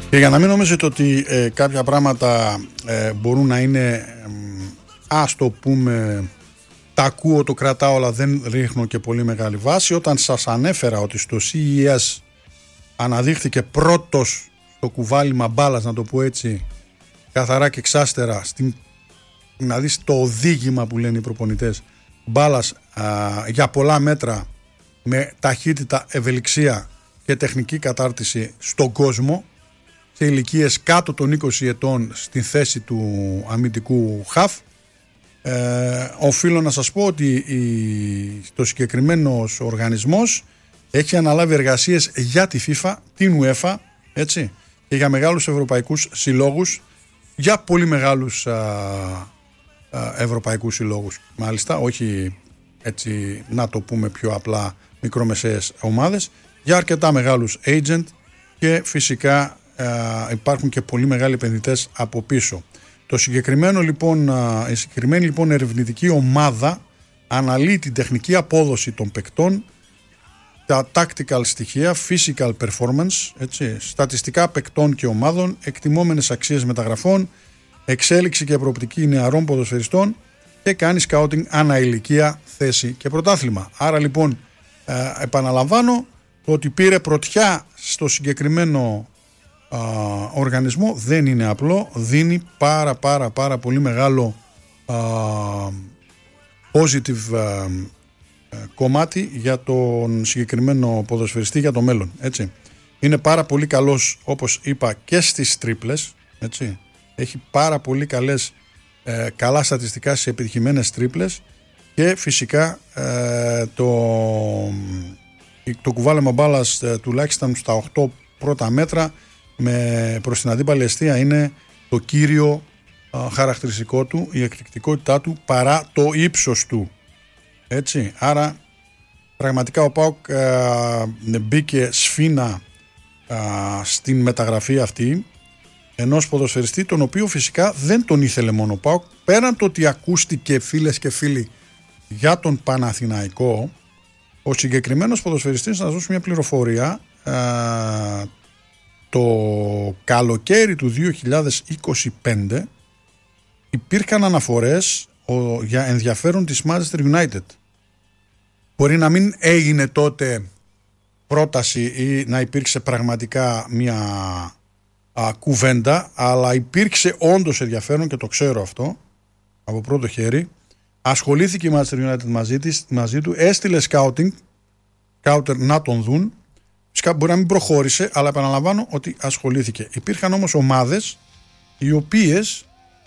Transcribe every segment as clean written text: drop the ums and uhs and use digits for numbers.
Και για να μην νομίζετε ότι κάποια πράγματα μπορούν να είναι, ας το πούμε, τα ακούω, το κρατάω, αλλά δεν ρίχνω και πολύ μεγάλη βάση. Όταν σας ανέφερα ότι στο CES αναδείχθηκε πρώτος στο κουβάλιμα μπάλας, να το πω έτσι, καθαρά και εξάστερα, να δεις το οδήγημα που λένε οι προπονητές, μπάλας για πολλά μέτρα, με ταχύτητα, ευελιξία και τεχνική κατάρτιση στον κόσμο, σε ηλικίες κάτω των 20 ετών στη θέση του αμυντικού χαφ. Οφείλω να σας πω ότι το συγκεκριμένος οργανισμός έχει αναλάβει εργασίες για τη FIFA, την UEFA, έτσι, και για μεγάλους ευρωπαϊκούς συλλόγους, για πολύ μεγάλους ευρωπαϊκούς συλλόγους, μάλιστα, όχι έτσι να το πούμε πιο απλά μικρομεσαίες ομάδες, για αρκετά μεγάλους agent, και φυσικά υπάρχουν και πολύ μεγάλοι επενδυτές από πίσω. Η συγκεκριμένη λοιπόν ερευνητική ομάδα αναλύει την τεχνική απόδοση των παικτών, τα tactical στοιχεία, physical performance, έτσι, στατιστικά παικτών και ομάδων, εκτιμόμενες αξίες μεταγραφών, εξέλιξη και προοπτική νεαρών ποδοσφαιριστών, και κάνει scouting ανά ηλικία, θέση και πρωτάθλημα. Άρα λοιπόν επαναλαμβάνω, το ότι πήρε πρωτιά στο συγκεκριμένο οργανισμό δεν είναι απλό, δίνει πάρα πολύ μεγάλο positive κομμάτι για τον συγκεκριμένο ποδοσφαιριστή για το μέλλον, έτσι. Είναι πάρα πολύ καλός, όπως είπα, και στις τρίπλες, έτσι. Έχει πάρα πολύ καλά στατιστικά στις επιτυχημένες τρίπλες, και φυσικά το κουβάλεμα μπάλας τουλάχιστον στα 8 πρώτα μέτρα προς την αντίπαλη εστία είναι το κύριο χαρακτηριστικό του, η εκρηκτικότητά του παρά το ύψος του, έτσι. Άρα πραγματικά ο ΠΑΟΚ μπήκε σφήνα στην μεταγραφή αυτή ενός ποδοσφαιριστή, τον οποίο φυσικά δεν τον ήθελε μόνο ο ΠΑΟΚ, πέραν το ότι ακούστηκε, φίλες και φίλοι, για τον Παναθηναϊκό. Ο συγκεκριμένος ποδοσφαιριστής, να σας δώσω μια πληροφορία, το καλοκαίρι του 2025 υπήρχαν αναφορές για ενδιαφέρον της Manchester United. Μπορεί να μην έγινε τότε πρόταση ή να υπήρξε πραγματικά μια κουβέντα, αλλά υπήρξε όντως ενδιαφέρον, και το ξέρω αυτό από πρώτο χέρι. Ασχολήθηκε η Manchester United μαζί του, έστειλε scouting να τον δουν. Φυσικά μπορεί να μην προχώρησε, αλλά επαναλαμβάνω ότι ασχολήθηκε. Υπήρχαν όμως ομάδες οι οποίες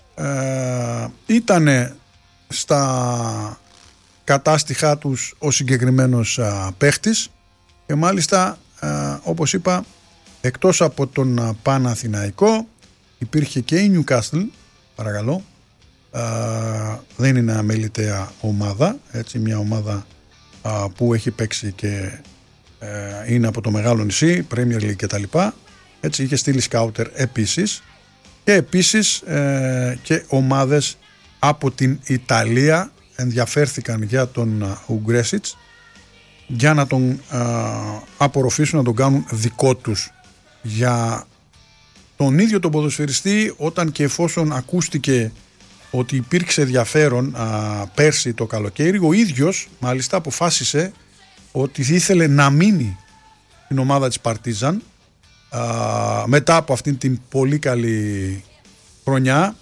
ήταν στα κατάστοιχά τους ο συγκεκριμένος παίχτης, και μάλιστα όπως είπα, εκτός από τον Παναθηναϊκό υπήρχε και η Newcastle, παρακαλώ. Δεν είναι αμεληταία ομάδα, έτσι, μια ομάδα που έχει παίξει και είναι από το μεγάλο νησί, Premier League και τα λοιπά, έτσι. Είχε στείλει σκάουτερ επίσης, και επίσης και ομάδες από την Ιταλία ενδιαφέρθηκαν για τον Ουγκρέσιτς, για να τον απορροφήσουν, να τον κάνουν δικό τους. Για τον ίδιο τον ποδοσφαιριστή, όταν και εφόσον ακούστηκε ότι υπήρξε ενδιαφέρον πέρσι το καλοκαίρι, ο ίδιος μάλιστα αποφάσισε ότι ήθελε να μείνει στην ομάδα της Παρτίζαν μετά από αυτήν την πολύ καλή χρονιά,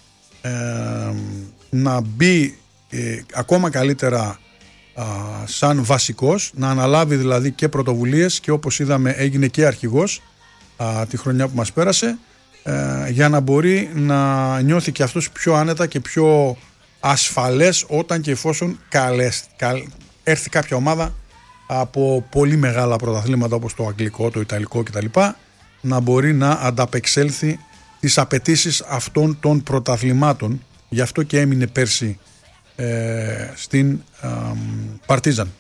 να μπει ακόμα καλύτερα σαν βασικός, να αναλάβει δηλαδή και πρωτοβουλίες, και όπως είδαμε έγινε και αρχηγός τη χρονιά που μας πέρασε, για να μπορεί να νιώθει και αυτός πιο άνετα και πιο ασφαλές όταν και εφόσον έρθει κάποια ομάδα από πολύ μεγάλα πρωταθλήματα όπως το αγγλικό, το ιταλικό κτλ, να μπορεί να ανταπεξέλθει τις απαιτήσεις αυτών των πρωταθλημάτων. Γι' αυτό και έμεινε πέρσι στην Παρτίζαν.